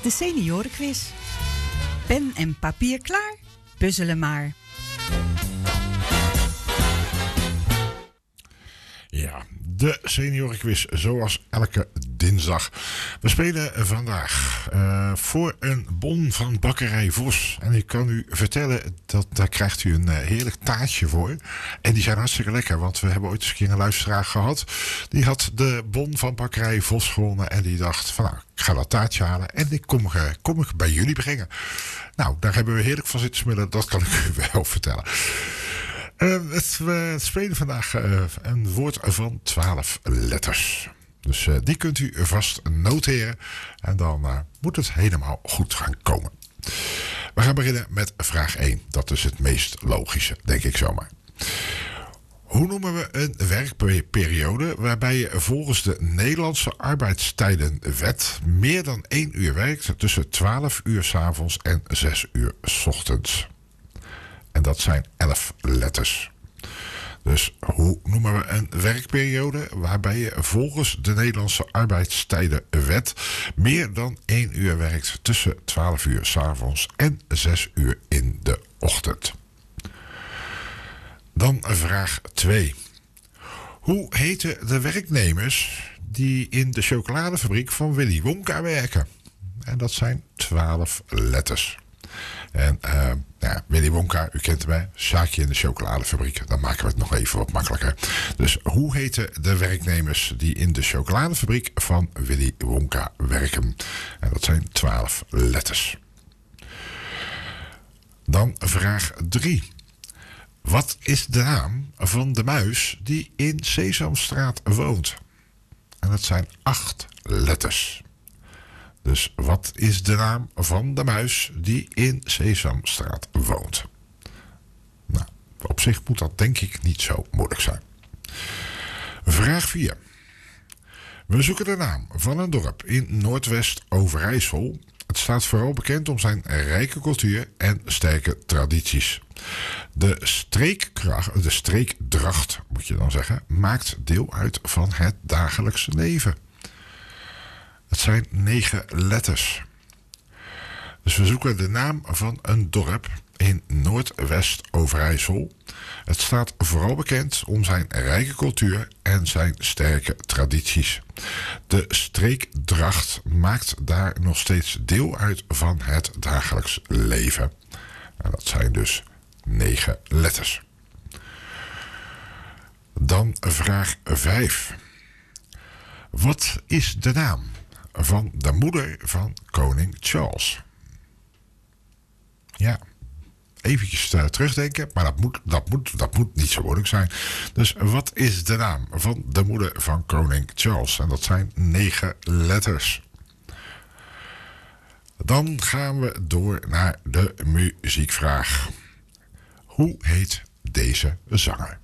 de seniorenquiz. Pen en papier klaar? Puzzelen maar. Ja, de seniorenquiz zoals elke dinsdag. We spelen vandaag voor een bon van Bakkerij Vos. En ik kan u vertellen dat daar krijgt u een heerlijk taartje voor. En die zijn hartstikke lekker, want we hebben ooit eens een keer een luisteraar gehad. Die had de bon van Bakkerij Vos gewonnen en die dacht van nou, ik ga dat taartje halen en ik kom ik bij jullie brengen. Nou, daar hebben we heerlijk van zitten smullen, dat kan ik u wel vertellen. We spelen vandaag een woord van 12 letters. Dus die kunt u vast noteren. En dan moet het helemaal goed gaan komen. We gaan beginnen met vraag 1. Dat is het meest logische, denk ik zomaar. Hoe noemen we een werkperiode waarbij je volgens de Nederlandse arbeidstijdenwet meer dan 1 uur werkt tussen 12 uur 's avonds en 6 uur 's ochtends? En dat zijn 11 letters. Dus hoe noemen we een werkperiode waarbij je volgens de Nederlandse arbeidstijdenwet meer dan 1 uur werkt tussen 12 uur 's avonds en 6 uur in de ochtend? Dan vraag 2. Hoe heten de werknemers die in de chocoladefabriek van Willy Wonka werken? En dat zijn 12 letters. En Willy Wonka, u kent hem, zaakje in de chocoladefabriek. Dan maken we het nog even wat makkelijker. Dus hoe heten de werknemers die in de chocoladefabriek van Willy Wonka werken? En dat zijn 12 letters. Dan vraag 3. Wat is de naam van de muis die in Sesamstraat woont? En dat zijn 8 letters. Dus wat is de naam van de muis die in Sesamstraat woont? Nou, op zich moet dat denk ik niet zo moeilijk zijn. Vraag 4. We zoeken de naam van een dorp in Noordwest-Overijssel. Het staat vooral bekend om zijn rijke cultuur en sterke tradities. De streekdracht, moet je dan zeggen, maakt deel uit van het dagelijkse leven. Het zijn 9 letters. Dus we zoeken de naam van een dorp in Noordwest-Overijssel. Het staat vooral bekend om zijn rijke cultuur en zijn sterke tradities. De streekdracht maakt daar nog steeds deel uit van het dagelijks leven. En dat zijn dus 9 letters. Dan vraag 5. Wat is de naam van de moeder van koning Charles? Ja, eventjes terugdenken, maar dat moet niet zo moeilijk zijn. Dus wat is de naam van de moeder van koning Charles? En dat zijn 9 letters. Dan gaan we door naar de muziekvraag. Hoe heet deze zanger?